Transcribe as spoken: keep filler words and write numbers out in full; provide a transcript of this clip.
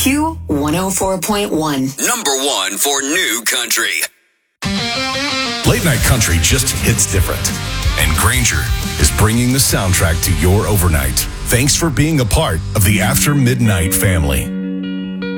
Q one oh four point one. Number one for new country. Late night country just hits different. And Granger is bringing the soundtrack to your overnight. Thanks for being a part of the After Midnight family.